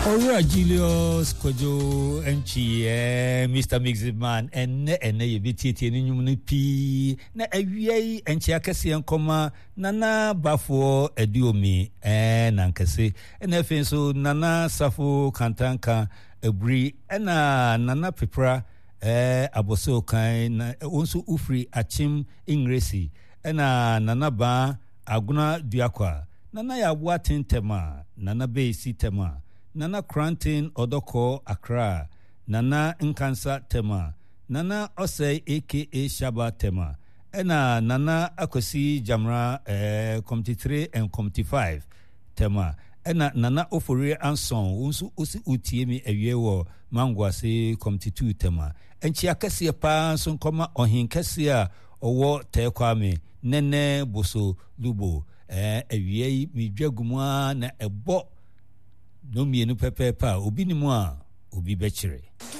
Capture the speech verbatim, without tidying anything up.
Ora Julius Kojo Enchi eh Mister Mixman enne enne yebiti ni nyum pi na awie enchi akese enkoma nana bafo eduomi eh nankase na fenso nana safo kantanka ebri na nana pepra eh aboso kan na onso ufri achim ingresi na nana ba aguna duakwa nana ya watin tema nana be si tema Nana Cranton Odoko Accra, Nana Nkansa Tema, Nana Osei aka Shaba Tema, Ena Nana Akosi Jamra eh, Committee three and Committee five Tema, Ena Nana Ofori Anson, Unsu Usi Utiemi Eyewo, Mangwase Committee two Tema, Enchi Akasia Pa Son Koma Ohin Kasia Owo Tekwame, Nene Boso Lubo, eh, Ewie Mijagumwa na Ebo. No me no pepe pa obi ni mu a obi be kire